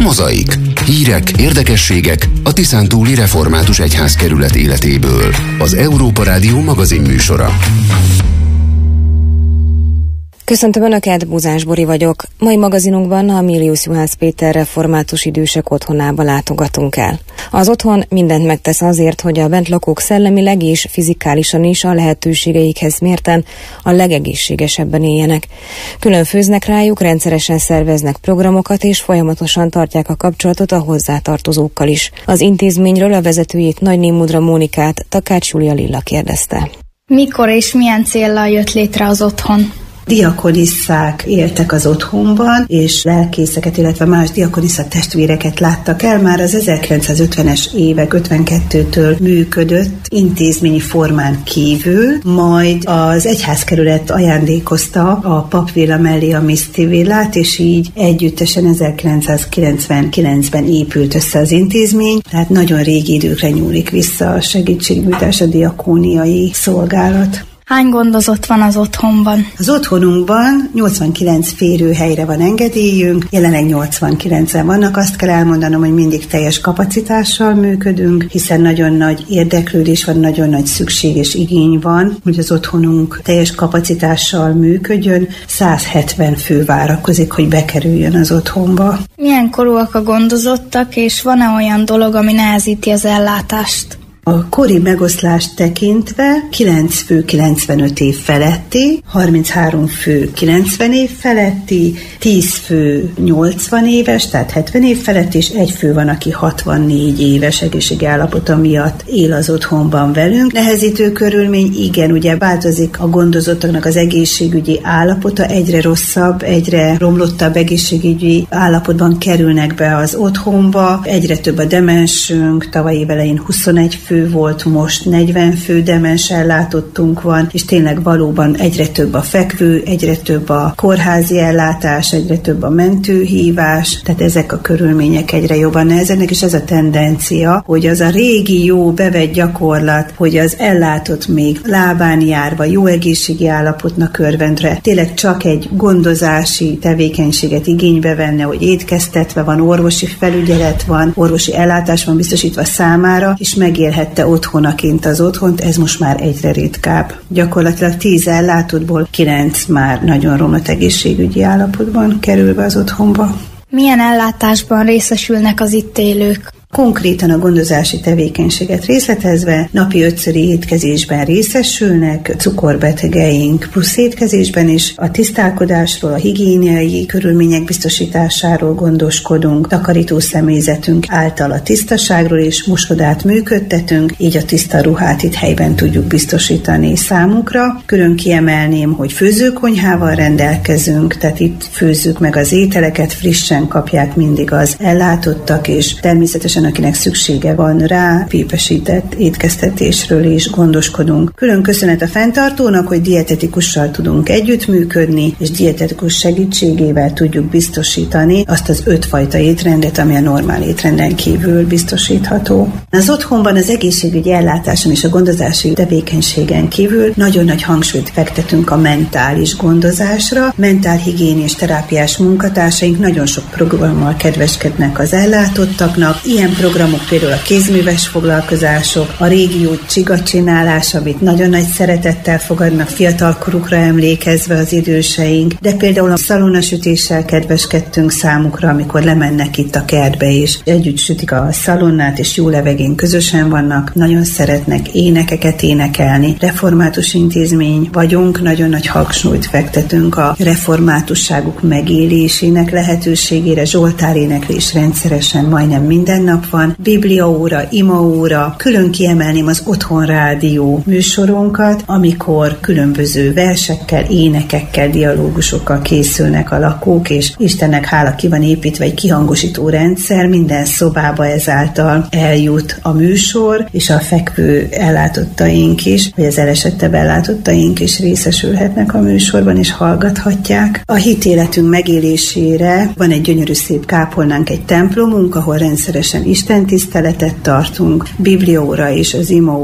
Mozaik. Hírek, érdekességek a Tiszántúli Református Egyházkerület életéből. Az Európa Rádió magazinműsora. Köszöntöm Önöket, Buzás Bori vagyok. Mai magazinunkban a Milius Juhász Péter református idősek otthonába látogatunk el. Az otthon mindent megtesz azért, hogy a bentlakók szellemileg és fizikálisan is a lehetőségeikhez mérten a legegészségesebben éljenek. Külön főznek rájuk, rendszeresen szerveznek programokat és folyamatosan tartják a kapcsolatot a hozzátartozókkal is. Az intézményről a vezetőjét, Nagyné Mudra Mónikát Takács Júlia Lilla kérdezte. Mikor és milyen céllal jött létre az otthon? Diakonisszák éltek az otthonban, és lelkészeket, illetve más diakonissza testvéreket láttak el. Már az 1950-es évek 52-től működött intézményi formán kívül, majd az egyházkerület ajándékozta a papvilla mellé a Miszti villát, és így együttesen 1999-ben épült össze az intézmény, tehát nagyon régi időkre nyúlik vissza a segítségnyújtás, a diakóniai szolgálat. Hány gondozott van az otthonban? Az otthonunkban 89 férőhelyre van engedélyünk, jelenleg 89-en vannak. Azt kell elmondanom, hogy mindig teljes kapacitással működünk, hiszen nagyon nagy érdeklődés van, nagyon nagy szükség és igény van, hogy az otthonunk teljes kapacitással működjön. 170 fő várakozik, hogy bekerüljön az otthonba. Milyen korúak a gondozottak, és van-e olyan dolog, ami nehezíti az ellátást? A kori megoszlást tekintve 9 fő 95 év feletti, 33 fő 90 év feletti, 10 fő 80 éves, tehát 70 év feletti, és egy fő van, aki 64 éves egészségi állapota miatt él az otthonban velünk. Nehezítő körülmény, igen, ugye változik a gondozottaknak az egészségügyi állapota, egyre rosszabb, egyre romlottabb egészségügyi állapotban kerülnek be az otthonba, egyre több a demensünk, tavaly év elején 21 fő volt, most 40 fő demens ellátottunk van, és tényleg valóban egyre több a fekvő, egyre több a kórházi ellátás, egyre több a mentőhívás, tehát ezek a körülmények egyre jobban nehezenek, és ez a tendencia, hogy az a régi jó bevett gyakorlat, hogy az ellátott még lábán járva, jó egészségi állapotnak örvendve, tényleg csak egy gondozási tevékenységet igénybe venne, hogy étkeztetve van, orvosi felügyelet van, orvosi ellátás van biztosítva számára, és megélhette otthonaként az otthont, ez most már egyre ritkább. Gyakorlatilag 10 ellátottból 9 már nagyon romlott egészségügyi állapotban kerül be az otthonba. Milyen ellátásban részesülnek az itt élők? Konkrétan a gondozási tevékenységet részletezve napi 5-szöri étkezésben részesülnek, cukorbetegeink plusz étkezésben is, a tisztálkodásról, a higiéniai körülmények biztosításáról gondoskodunk, takarító személyzetünk által a tisztaságról és mosodát működtetünk, így a tiszta ruhát itt helyben tudjuk biztosítani számukra. Külön kiemelném, hogy főzőkonyhával rendelkezünk, tehát itt főzzük meg az ételeket, frissen kapják mindig az ellátottak, és természetesen akinek szüksége van rá, pépesített étkeztetésről is gondoskodunk. Külön köszönet a fenntartónak, hogy dietetikussal tudunk együttműködni, és dietetikus segítségével tudjuk biztosítani azt az 5 fajta étrendet, ami a normál étrenden kívül biztosítható. Az otthonban az egészségügyi ellátáson és a gondozási tevékenységen kívül nagyon nagy hangsúlyt fektetünk a mentális gondozásra. Mentálhigiénés terápiás munkatársaink nagyon sok programmal kedveskednek az ellátottaknak. Ilyen programok például a kézműves foglalkozások, a régió csigacsinálás, amit nagyon nagy szeretettel fogadnak fiatalkorukra emlékezve az időseink, de például a szalonnasütéssel kedveskedtünk számukra, amikor lemennek itt a kertbe is. Együtt sütik a szalonnát, és jó levegén közösen vannak, nagyon szeretnek énekeket énekelni. Református intézmény vagyunk, nagyon nagy hangsúlyt fektetünk a reformátusságuk megélésének lehetőségére, zsoltáréneklés rendszeresen majdnem minden nap van, bibliaóra, imaóra, külön kiemelném az Otthonrádió műsorunkat, amikor különböző versekkel, énekekkel, dialógusokkal készülnek a lakók, és Istennek hála ki van építve egy kihangosító rendszer, minden szobába ezáltal eljut a műsor, és a fekvő ellátottaink is, vagy az elesettebb ellátottaink is részesülhetnek a műsorban, és hallgathatják. A hitéletünk megélésére van egy gyönyörű szép kápolnánk, egy templomunk, ahol rendszeresen istentiszteletet tartunk, bibliaóra és az ima